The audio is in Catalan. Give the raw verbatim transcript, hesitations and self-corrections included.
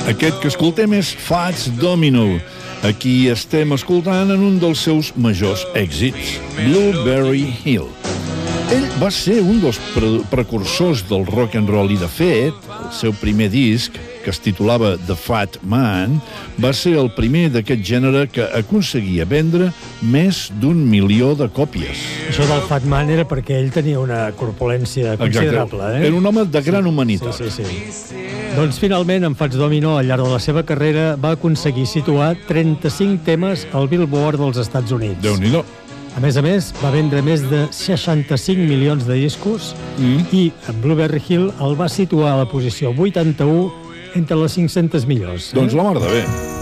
Aquest que escoltem és Fats Domino. Aquí estem escoltant en un dels seus majors èxits, Blueberry Hill. Ell va ser un dels pre- precursors del rock and roll i, de fet, el seu primer disc, que es titulava The Fat Man, va ser el primer d'aquest gènere que aconseguia vendre més d'un milió de còpies. Això del Fat Man era perquè ell tenia una corpulència considerable, Exacte. eh? Era un home de gran humanitat. Sí, sí, sí. Doncs finalment, en Fats Domino, al llarg de la seva carrera, va aconseguir situar trenta-cinc temes al Billboard dels Estats Units. Déu-n'hi-do. A més a més, va vendre més de seixanta-cinc milions de discos Mm. i Blueberry Hill el va situar a la posició vuitanta-u entre les cinc-centes millors. Doncs la mar de bé.